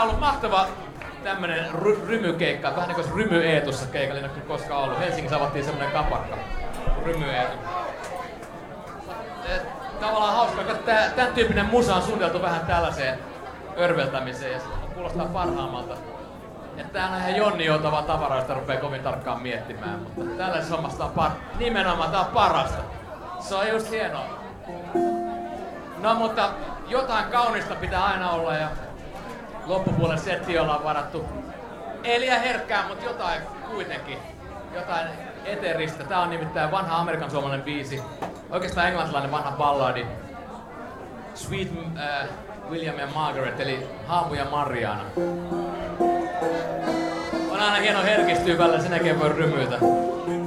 ollut mahtava tämmönen rymykeikka, vähän niin kuin Rymy Eetussa keikalla, ei ole koskaan ollut. Helsingissä avattiin semmonen kapakka, Rymy Eetu. Tavallaan hauskaa, koska tän tyyppinen musa on suunniteltu vähän tällaiseen örveltämiseen ja se kuulostaa parhaammalta. Että tää on ihan jonninjoutavaa tavaraa, josta rupee kovin tarkkaan miettimään, mutta tällaisessa hommasta on nimenomaan tää on parasta. Se on just hienoa. No mutta jotain kaunista pitää aina olla ja loppupuolen setti ollaan varattu. Ei liian herkkää, mutta jotain kuitenkin. Jotain eteristä. Tää on nimittäin vanha amerikansuomalainen biisi. Oikeastaan englantilainen vanha balladi. Sweet William ja Margaret, eli Haamu ja Mariana. On aina hieno herkistyä välillä, sen näkee voi rymyytä.